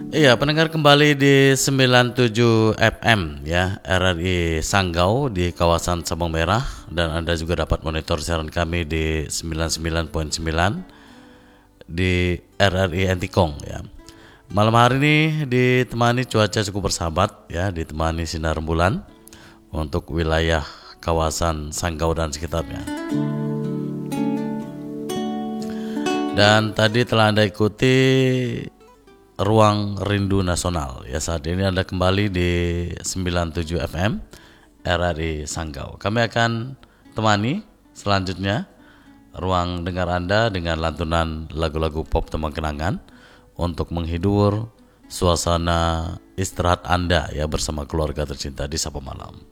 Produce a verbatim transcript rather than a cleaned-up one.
Iya, pendengar kembali di sembilan puluh tujuh F M ya, R R I Sanggau di kawasan Sabang Merah, dan Anda juga dapat monitor siaran kami di sembilan puluh sembilan koma sembilan di R R I Entikong ya. Malam hari ini ditemani cuaca cukup bersahabat ya, ditemani sinar rembulan untuk wilayah kawasan Sanggau dan sekitarnya. Dan tadi telah Anda ikuti Ruang Rindu Nasional ya. Saat ini Anda kembali di sembilan puluh tujuh F M R R I Sanggau. Kami akan temani selanjutnya ruang dengar Anda dengan lantunan lagu-lagu pop tembang kenangan untuk menghibur suasana istirahat Anda ya bersama keluarga tercinta di Sabtu malam.